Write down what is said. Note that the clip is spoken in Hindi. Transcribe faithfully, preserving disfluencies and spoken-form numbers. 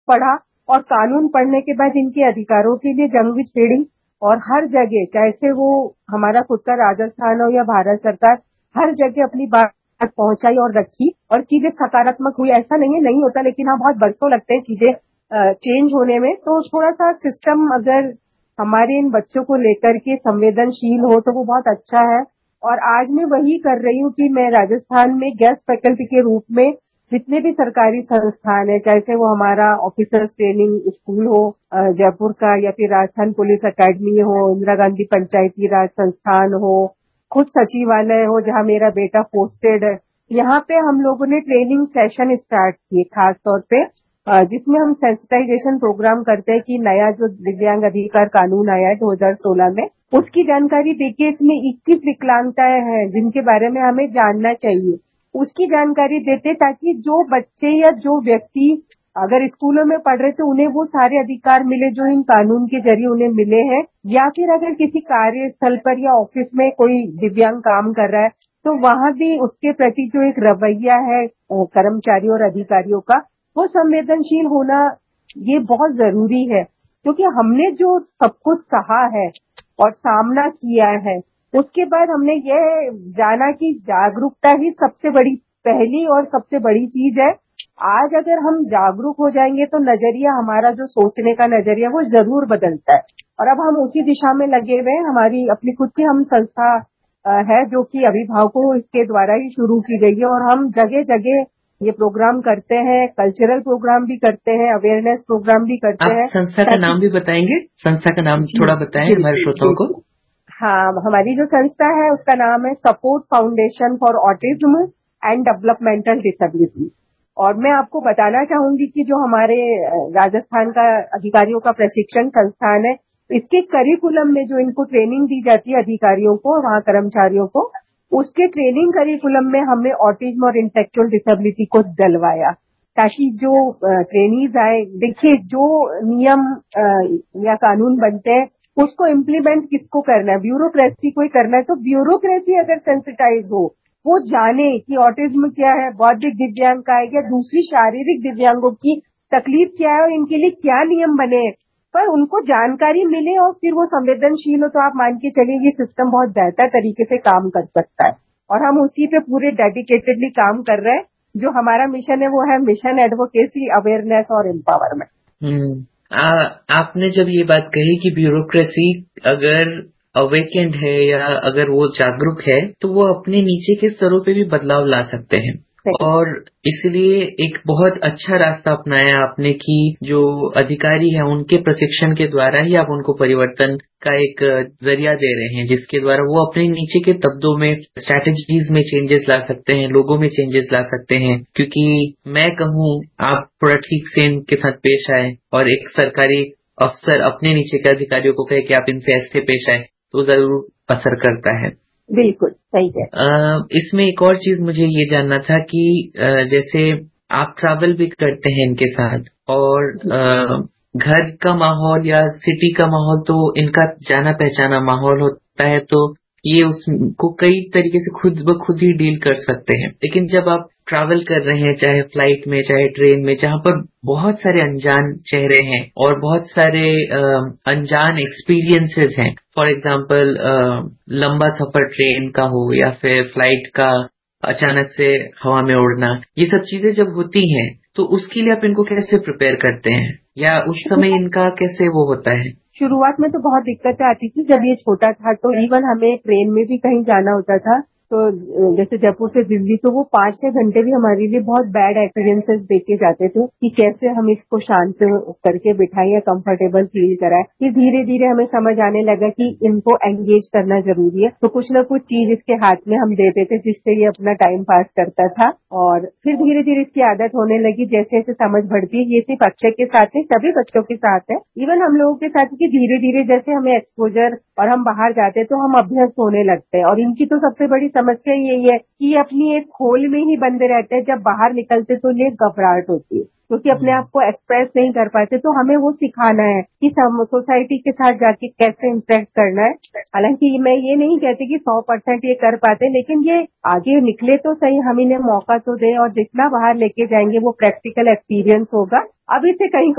पढ़ा और कानून पढ़ने के बाद इनके अधिकारों के लिए जंग भी छेड़ी और हर जगह, चाहे से वो हमारा खुद का राजस्थान हो या भारत सरकार, हर जगह अपनी बात पहुंचाई और रखी और चीजें सकारात्मक हुई। ऐसा नहीं है नहीं होता, लेकिन हाँ बहुत बरसों लगते हैं चीजें चेंज होने में। तो थोड़ा सा सिस्टम अगर हमारे इन बच्चों को लेकर के संवेदनशील हो तो वो बहुत अच्छा है। और आज मैं वही कर रही हूँ कि मैं राजस्थान में गेस्ट फैकल्टी के रूप में जितने भी सरकारी संस्थान है, चाहे से वो हमारा ऑफिसर्स ट्रेनिंग स्कूल हो जयपुर का, या फिर राजस्थान पुलिस अकेडमी हो, इंदिरा गांधी पंचायती राज संस्थान हो, खुद सचिवालय हो जहां मेरा बेटा पोस्टेड है, यहाँ पे हम लोगों ने ट्रेनिंग सेशन स्टार्ट किए खास तौर पे, जिसमें हम सेंसिटाइजेशन प्रोग्राम करते हैं कि नया जो दिव्यांग अधिकार कानून आया है दो हज़ार सोलह में, उसकी जानकारी देखिए। इसमें इक्कीस विकलांगताएं हैं जिनके बारे में हमें जानना चाहिए, उसकी जानकारी देते ताकि जो बच्चे या जो व्यक्ति अगर स्कूलों में पढ़ रहे तो उन्हें वो सारे अधिकार मिले जो इन कानून के जरिए उन्हें मिले हैं। या फिर अगर किसी कार्यस्थल पर या ऑफिस में कोई दिव्यांग काम कर रहा है तो वहां भी उसके प्रति जो एक रवैया है कर्मचारियों और अधिकारियों का, वो संवेदनशील होना ये बहुत जरूरी है। क्योंकि हमने जो सब कुछ सहा है और सामना किया है, उसके बाद हमने ये जाना कि जागरूकता ही सबसे बड़ी पहली और सबसे बड़ी चीज है। आज अगर हम जागरूक हो जाएंगे तो नजरिया हमारा जो सोचने का नजरिया वो जरूर बदलता है। और अब हम उसी दिशा में लगे हुए हैं। हमारी अपनी खुद की हम संस्था है जो कि अभिभावकों के द्वारा ही शुरू की गई है और हम जगह जगह ये प्रोग्राम करते हैं, कल्चरल प्रोग्राम भी करते हैं, अवेयरनेस प्रोग्राम भी करते हैं। आप संस्था का नाम भी बताएंगे? संस्था का नाम थोड़ा बताएं हमारे श्रोताओं को। हाँ, हमारी जो संस्था है उसका नाम है support foundation for autism and developmental disability. और मैं आपको बताना चाहूंगी कि जो हमारे राजस्थान का अधिकारियों का प्रशिक्षण संस्थान है, इसके करिकुलम में जो इनको ट्रेनिंग दी जाती है अधिकारियों को, वहाँ कर्मचारियों को, उसके ट्रेनिंग करिकुलम में हमने ऑटिज्म और इंटेलेक्चुअल डिसेबिलिटी को डलवाया ताकि जो ट्रेनीज आए, देखिए जो नियम या कानून बनते हैं उसको इम्प्लीमेंट किसको करना है, ब्यूरोक्रेसी को ही करना है। तो ब्यूरोक्रेसी अगर सेंसिटाइज हो, वो जाने कि ऑटिज्म क्या है, बौद्धिक दिव्यांग का है या दूसरी शारीरिक दिव्यांगों की तकलीफ क्या है और इनके लिए क्या नियम बने, पर उनको जानकारी मिले और फिर वो संवेदनशील हो, तो आप मान के चलिए ये सिस्टम बहुत बेहतर तरीके से काम कर सकता है। और हम उसी पे पूरे डेडिकेटेडली काम कर रहे हैं। जो हमारा मिशन है वो है मिशन एडवोकेसी, अवेयरनेस और एम्पावरमेंट। हम्म आ, आपने जब ये बात कही कि ब्यूरोक्रेसी अगर अवेकेंड है या अगर वो जागरूक है तो वो अपने नीचे के स्तरों पे भी बदलाव ला सकते हैं, और इसलिए एक बहुत अच्छा रास्ता अपनाया आपने कि जो अधिकारी हैं उनके प्रशिक्षण के द्वारा ही आप उनको परिवर्तन का एक जरिया दे रहे हैं, जिसके द्वारा वो अपने नीचे के तबदों में स्ट्रैटेजीज में चेंजेस ला सकते हैं, लोगों में चेंजेस ला सकते हैं। क्योंकि मैं कहूँ आप थोड़ा ठीक से इनके साथ पेश आए और एक सरकारी अफसर अपने नीचे के अधिकारियों को कहे कि आप इनसे ऐसे पेश आए तो जरूर असर करता है। बिल्कुल सही है। इसमें एक और चीज मुझे ये जानना था कि जैसे आप ट्रैवल भी करते हैं इनके साथ, और घर का माहौल या सिटी का माहौल तो इनका जाना पहचाना माहौल होता है, तो ये उसको कई तरीके से खुद ब खुद ही डील कर सकते हैं। लेकिन जब आप ट्रैवल कर रहे हैं, चाहे फ्लाइट में चाहे ट्रेन में, जहां पर बहुत सारे अनजान चेहरे हैं और बहुत सारे अनजान एक्सपीरियंसेस हैं, फॉर एग्जांपल लंबा सफर ट्रेन का हो या फिर फ्लाइट का अचानक से हवा में उड़ना, ये सब चीजें जब होती हैं तो उसके लिए आप इनको कैसे प्रिपेयर करते हैं या उस समय इनका कैसे वो होता है? शुरुआत में तो बहुत दिक्कतें आती थी। जब ये छोटा था तो इवन हमें ट्रेन में भी कहीं जाना होता था, तो जैसे जयपुर से दिल्ली, तो वो पांच छह घंटे भी हमारे लिए बहुत बैड एक्सपीरियंसेस देके जाते थे कि कैसे हम इसको शांत करके बिठाएं या कंफर्टेबल फील कराएं। फिर धीरे धीरे हमें समझ आने लगा कि इनको एंगेज करना जरूरी है, तो कुछ न कुछ चीज इसके हाथ में हम देते थे जिससे ये अपना टाइम पास करता था। और फिर धीरे धीरे इसकी आदत होने लगी। जैसे जैसे समझ बढ़ती है, ये सिर्फ अक्षय के साथ है, सभी बच्चों के साथ है, इवन हम लोगों के साथ, कि धीरे धीरे जैसे हमें एक्सपोजर और हम बाहर जाते तो हम अभ्यस्त होने लगते हैं। और इनकी तो सबसे बड़ी समस्या यही है कि अपनी एक खोल में ही बंदे रहते हैं। जब बाहर निकलते तो उन्हें घबराहट होती है क्योंकि अपने आप को एक्सप्रेस नहीं कर पाते। तो हमें वो सिखाना है कि सोसाइटी के साथ जाके कैसे इंटरेक्ट करना है। हालांकि मैं ये नहीं कहती कि सौ परसेंट ये कर पाते, लेकिन ये आगे निकले तो सही, हम इन्हें मौका तो दें और जितना बाहर लेके जाएंगे वो प्रैक्टिकल एक्सपीरियंस होगा। अभी से कहीं